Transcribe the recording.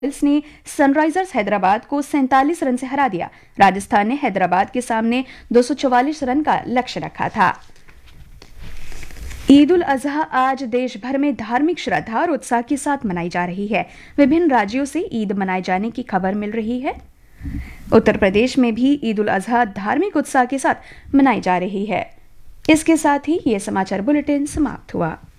Royals ने Sunrisers Hyderabad को 47 run से हरा दिया। राजस्थान ने हैदराबाद के सामने 244 रन का लक्ष्य रखा था। ईद उल अजहा आज देश भर में धार्मिक श्रद्धा और उत्साह के साथ मनाई जा रही है। विभिन्न राज्यों से ईद मनाए जाने की खबर मिल रही है। उत्तर प्रदेश में भी ईद उल अजहा धार्मिक उत्साह के साथ मनाई जा रही है। इसके साथ ही ये समाचार बुलेटिन समाप्त हुआ।